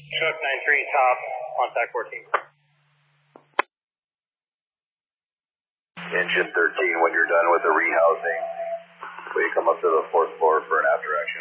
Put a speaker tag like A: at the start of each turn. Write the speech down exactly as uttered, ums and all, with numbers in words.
A: Truck nine three top, contact fourteen.
B: Engine thirteen, when you're done with the rehousing, will you come up to the fourth floor for an after action?